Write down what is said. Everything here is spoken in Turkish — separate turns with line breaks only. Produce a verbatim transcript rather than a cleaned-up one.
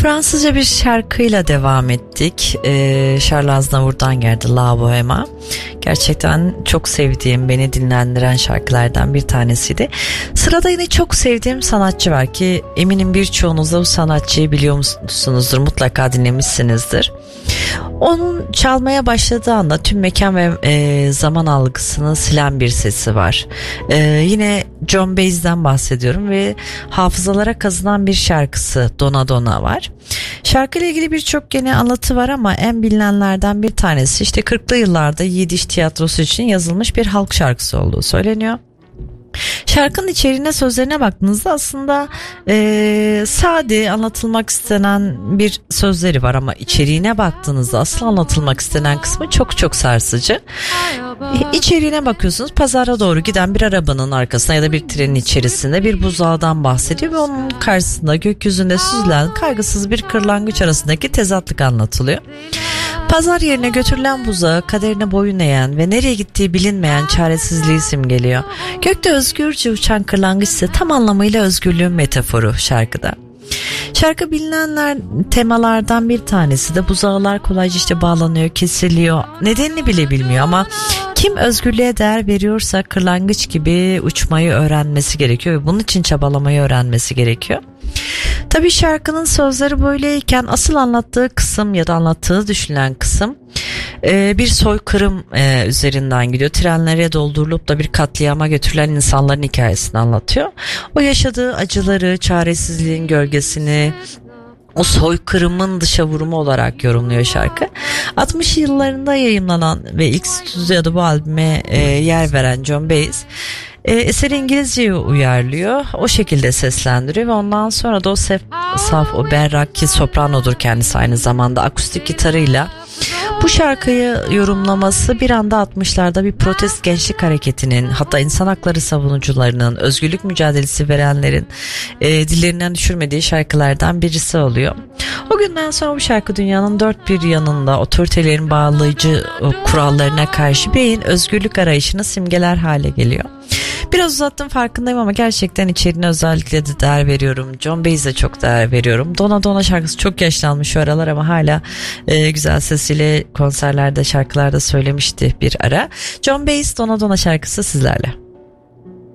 Fransızca bir şarkıyla devam ettik. Ee, Charles Aznavour'dan geldi La Bohème. Gerçekten çok sevdiğim, beni dinlendiren şarkılardan bir tanesiydi. Sırada yine çok sevdiğim sanatçı var ki eminim birçoğunuz da bu sanatçıyı biliyor musunuzdur, mutlaka dinlemişsinizdir. Onun çalmaya başladığı anda tüm mekan ve e, zaman algısını silen bir sesi var. E, yine John Baez'den bahsediyorum ve hafızalara kazınan bir şarkısı Dona Dona var. Şarkıyla ilgili birçok yeni anlatı var ama en bilinenlerden bir tanesi işte kırklı yıllarda Yiddiş tiyatrosu için yazılmış bir halk şarkısı olduğu söyleniyor. Şarkının içeriğine, sözlerine baktığınızda aslında e, sade anlatılmak istenen bir sözleri var ama içeriğine baktığınızda asıl anlatılmak istenen kısmı çok çok sarsıcı. E, içeriğine bakıyorsunuz, pazara doğru giden bir arabanın arkasına ya da bir trenin içerisinde bir buzağıdan bahsediyor ve onun karşısında gökyüzünde süzülen kaygısız bir kırlangıç arasındaki tezatlık anlatılıyor. Pazar yerine götürülen buzağı kaderine boyun eğen ve nereye gittiği bilinmeyen çaresizliği simgeliyor. Gökte özgürce uçan kırlangıç ise tam anlamıyla özgürlüğün metaforu şarkıda. Şarkı bilinenler temalardan bir tanesi de buzağılar kolayca işte bağlanıyor, kesiliyor. Nedenini bile bilmiyor ama kim özgürlüğe değer veriyorsa kırlangıç gibi uçmayı öğrenmesi gerekiyor ve bunun için çabalamayı öğrenmesi gerekiyor. Tabii şarkının sözleri böyleyken asıl anlattığı kısım ya da anlattığı düşünülen kısım e, bir soykırım e, üzerinden gidiyor. Trenlere doldurulup da bir katliama götürülen insanların hikayesini anlatıyor. O yaşadığı acıları, çaresizliğin gölgesini, o soykırımın dışa vurumu olarak yorumluyor şarkı. altmış yıllarında yayımlanan ve ilk stüdyoda bu albüme e, yer veren John Baez E, eseri İngilizceye uyarlıyor. O şekilde seslendiriyor ve ondan sonra da o sef, saf, o berrak ki sopranodur kendisi aynı zamanda akustik gitarıyla bu şarkıyı yorumlaması bir anda altmışlarda bir protest gençlik hareketinin, hatta insan hakları savunucularının, özgürlük mücadelesi verenlerin e, dillerinden düşürmediği şarkılardan birisi oluyor. O günden sonra bu şarkı dünyanın dört bir yanında otoritelerin bağlayıcı kurallarına karşı beyin özgürlük arayışını simgeler hale geliyor. Biraz uzattım farkındayım ama gerçekten içeriğine özellikle de değer veriyorum. John Baez'e çok değer veriyorum. Dona Dona şarkısı çok yaşlanmış şu aralar ama hala e, güzel sesiyle konserlerde, şarkılarda söylemişti bir ara. John Baez, Dona Dona şarkısı sizlerle.